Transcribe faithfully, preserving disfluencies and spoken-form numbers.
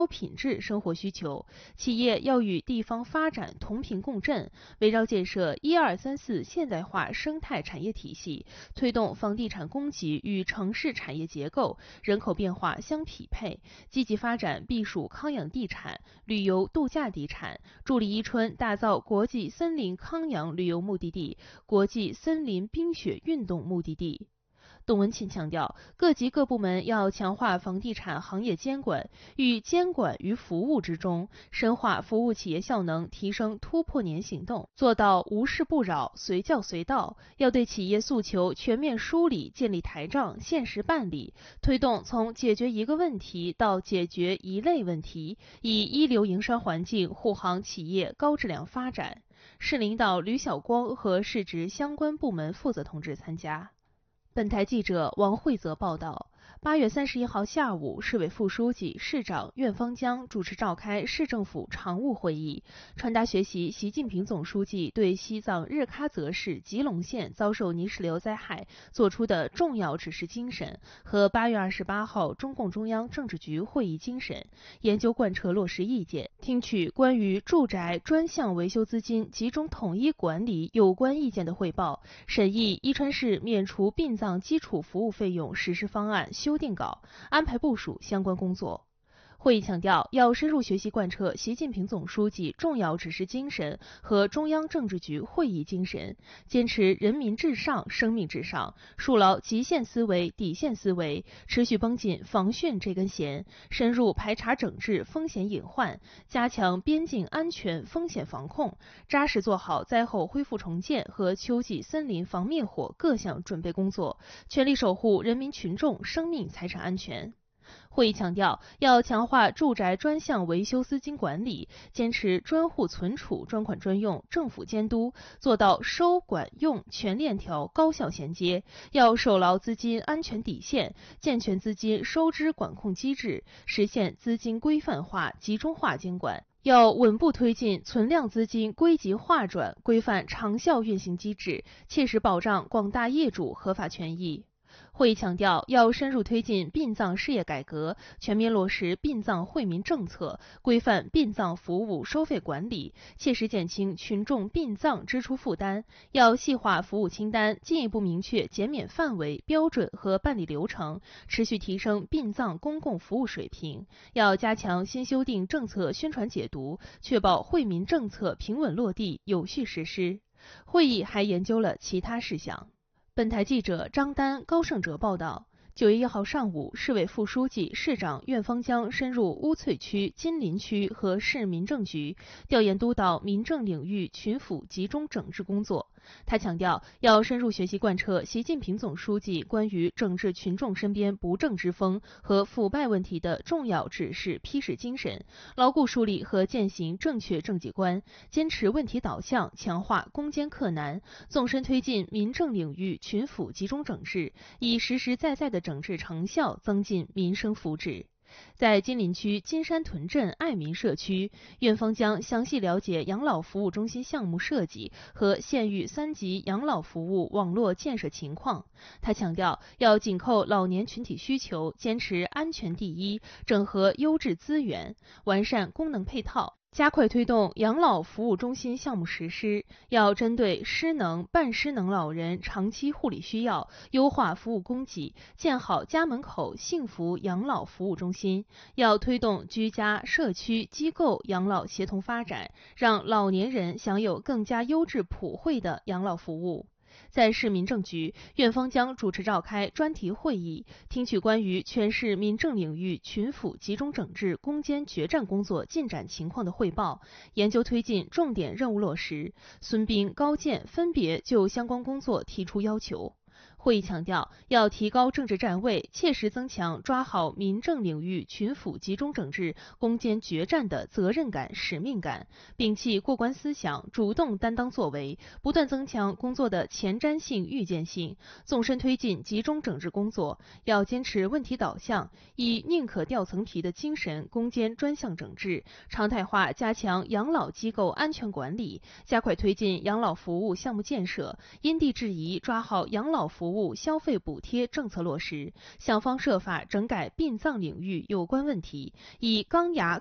品质生活需求，企业要与地方发展同频共振，围绕建设一二三四现代化生态产业体系，推动房地产供给与城市产业结构、人口变化相匹配，积极发展避暑康养地产、旅游度假地产，助力伊春打造国际森林康养旅游目的地、国际森林冰雪运动目的地。董文琴强调，各级各部门要强化房地产行业监管，与监管于服务之中，深化服务企业效能，提升突破年行动，做到无事不扰、随叫随到。要对企业诉求全面梳理，建立台账，现实办理，推动从解决一个问题到解决一类问题，以一流营商环境护航企业高质量发展。市领导吕晓光和市直相关部门负责同志参加。本台记者王慧泽报道。八月三十一号下午，市委副书记、市长苑方江主持召开市政府常务会议，传达学习习近平总书记对西藏日喀则市吉隆县遭受泥石流灾害作出的重要指示精神和八月二十八号中共中央政治局会议精神，研究贯彻落实意见，听取关于住宅专项维修资金集中统一管理有关意见的汇报，审议伊川市免除殡葬基础服务费用实施方案修订稿，安排部署相关工作。会议强调，要深入学习贯彻习近平总书记重要指示精神和中央政治局会议精神，坚持人民至上、生命至上，树牢极限思维、底线思维，持续绷紧防汛这根弦，深入排查整治风险隐患，加强边境安全风险防控，扎实做好灾后恢复重建和秋季森林防灭火各项准备工作，全力守护人民群众生命财产安全。会议强调，要强化住宅专项维修资金管理，坚持专户存储、专款专用、政府监督，做到收管用全链条高效衔接。要守牢资金安全底线，健全资金收支管控机制，实现资金规范化、集中化监管。要稳步推进存量资金归集划转，规范长效运行机制，切实保障广大业主合法权益。会议强调，要深入推进殡葬事业改革，全面落实殡葬惠民政策，规范殡葬服务收费管理，切实减轻群众殡葬支出负担。要细化服务清单，进一步明确减免范围、标准和办理流程，持续提升殡葬公共服务水平。要加强新修订政策宣传解读，确保惠民政策平稳落地、有序实施。会议还研究了其他事项。本台记者张丹、高胜哲报道。九月一号上午，市委副书记、市长苑方江深入乌翠区、金林区和市民政局，调研督导民政领域群府集中整治工作。他强调，要深入学习贯彻习近平总书记关于整治群众身边不正之风和腐败问题的重要指示批示精神，牢固树立和践行正确政绩观，坚持问题导向，强化攻坚克难，纵深推进民政领域群府集中整治，以实实在在的整治成效增进民生福祉。在金林区金山屯镇爱民社区，苑方江详细了解养老服务中心项目设计和县域三级养老服务网络建设情况。他强调，要紧扣老年群体需求，坚持安全第一，整合优质资源，完善功能配套，加快推动养老服务中心项目实施。要针对失能、半失能老人长期护理需要，优化服务供给，建好家门口幸福养老服务中心。要推动居家、社区、机构养老协同发展，让老年人享有更加优质普惠的养老服务。在市民政局，苑方江主持召开专题会议，听取关于全市民政领域群府集中整治攻坚决战工作进展情况的汇报，研究推进重点任务落实。孙斌、高健分别就相关工作提出要求。会议强调，要提高政治站位，切实增强抓好民政领域群府集中整治攻坚决战的责任感、使命感，摒弃过关思想，主动担当作为，不断增强工作的前瞻性、预见性，纵深推进集中整治工作。要坚持问题导向，以宁可掉层皮的精神攻坚专项整治，常态化加强养老机构安全管理，加快推进养老服务项目建设，因地制宜抓好养老服务服务消费补贴政策落实，想方设法整改殡葬领域有关问题，以钢牙